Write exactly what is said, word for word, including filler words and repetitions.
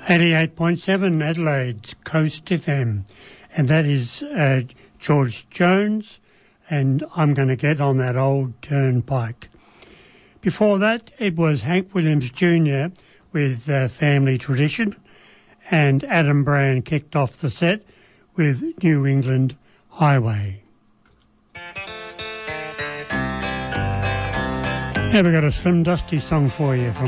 eighty-eight point seven Adelaide's Coast F M. And that is uh, George Jones, and I'm going to get on that old turnpike. Before that, it was Hank Williams Junior with uh, Family Tradition, and Adam Brand kicked off the set with New England Highway. Now we've got a Slim Dusty song for you from